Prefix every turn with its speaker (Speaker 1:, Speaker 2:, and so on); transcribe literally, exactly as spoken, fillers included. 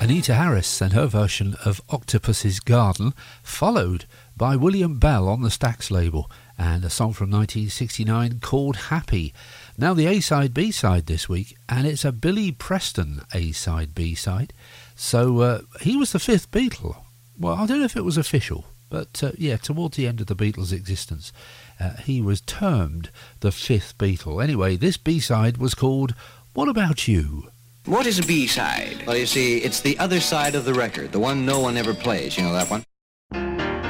Speaker 1: Anita Harris and her version of Octopus's Garden, followed by William Bell on the Stax label, and a song from nineteen sixty-nine called Happy. Now the A-side, B-side this week, and it's a Billy Preston A-side, B-side. So uh, he was the fifth Beatle. Well, I don't know if it was official, but uh, yeah, towards the end of the Beatles' existence, uh, he was termed the fifth Beatle. Anyway, this B-side was called What About You?
Speaker 2: What is a B-side?
Speaker 3: Well, you see, it's the other side of the record, the one no one ever plays. You know that one?